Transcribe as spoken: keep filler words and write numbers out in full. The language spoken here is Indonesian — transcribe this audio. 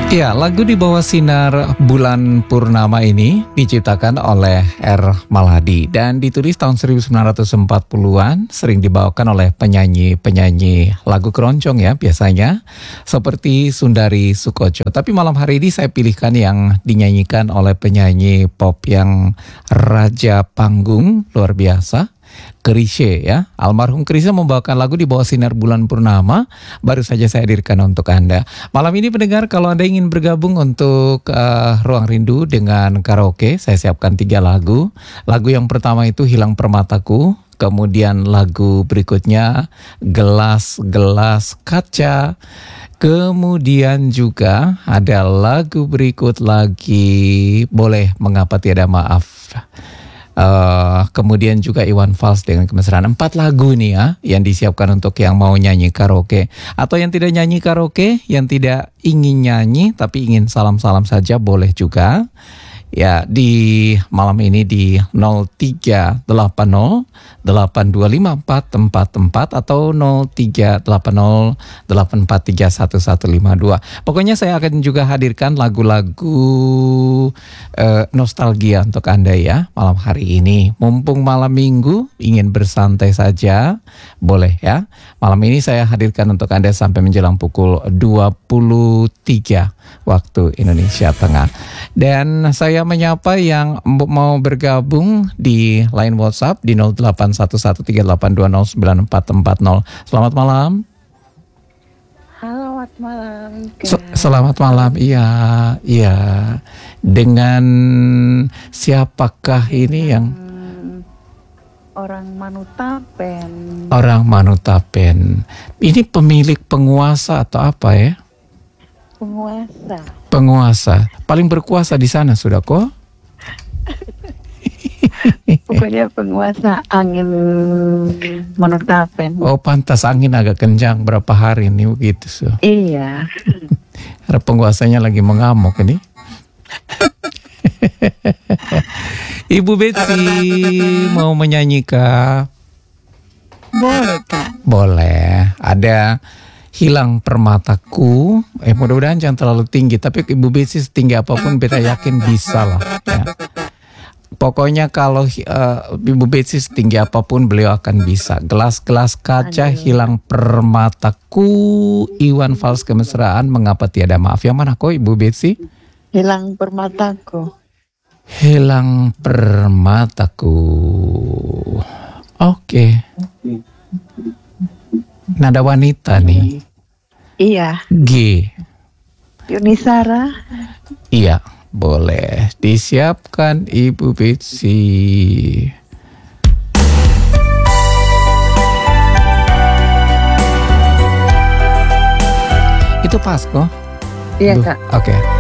Ya, lagu di bawah sinar bulan purnama ini diciptakan oleh R. Maladi dan ditulis tahun seribu sembilan ratus empat puluhan, sering dibawakan oleh penyanyi-penyanyi lagu keroncong ya biasanya, seperti Sundari Soekotjo. Tapi malam hari ini saya pilihkan yang dinyanyikan oleh penyanyi pop yang raja panggung luar biasa, Chrisye ya. Almarhum Chrisye membawakan lagu di bawah sinar bulan purnama. Baru saja saya hadirkan untuk Anda. Malam ini pendengar, kalau Anda ingin bergabung untuk uh, Ruang Rindu dengan karaoke, saya siapkan tiga lagu. Lagu yang pertama itu Hilang Permataku. Kemudian lagu berikutnya Gelas-Gelas Kaca. Kemudian juga ada lagu berikut lagi, Boleh Mengapa Tiada Maaf. Uh, kemudian juga Iwan Fals dengan Kemesraan. Empat lagu nih ya yang disiapkan untuk yang mau nyanyi karaoke, atau yang tidak nyanyi karaoke, yang tidak ingin nyanyi tapi ingin salam-salam saja boleh juga. Ya, di malam ini di nol tiga delapan nol delapan dua lima empat empat empat atau nol tiga delapan nol delapan empat tiga satu satu lima dua. Pokoknya saya akan juga hadirkan lagu-lagu uh, nostalgia untuk Anda ya malam hari ini. Mumpung malam minggu ingin bersantai saja, boleh ya. Malam ini saya hadirkan untuk Anda sampai menjelang pukul dua puluh tiga waktu Indonesia Tengah. Dan saya menyapa yang mau bergabung di line WhatsApp di nol delapan satu satu tiga delapan dua nol sembilan empat empat nol. Selamat malam. Selamat malam. S- Selamat malam. Iya, iya. Dengan siapakah ini yang orang Manutapen? Orang Manutapen. Ini pemilik penguasa atau apa ya? Penguasa. Penguasa. Paling berkuasa di sana sudah kok. Pokoknya penguasa angin Manutapen. Oh, pantas angin agak kencang berapa hari ini begitu so. Iya. Karena penguasanya lagi mengamuk ini. Ibu Betsy mau menyanyikan? Boleh Kak. Boleh. Ada Hilang Permataku. Eh mudah-mudahan jangan terlalu tinggi, tapi Ibu Betsy setinggi apapun beta yakin bisa lah ya. Pokoknya kalau uh, Ibu Betsy setinggi apapun beliau akan bisa. Gelas-gelas kaca. Aduh. Hilang Permataku, Iwan Fals Kemesraan, Mengapa Tiada Maaf. Yang mana kok Ibu Betsy? Hilang Permataku. Hilang Permataku. Oke. Nada wanita nih. Iya. G. Yunisara. Iya, boleh. Disiapkan Ibu Betsy. Itu pas kok? Iya Kak. Oke. Okay.